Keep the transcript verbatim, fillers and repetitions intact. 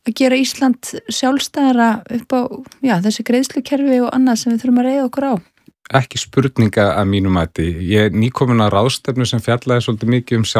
að gera Ísland sjálfstæðara upp á, já, þessi greiðslukerfi og annað sem við þurfum að reiða okkur á? Ekki spurninga að mínu mati. Ég er nýkomin að ráðstefnu sem fjallaði svolítið mikið um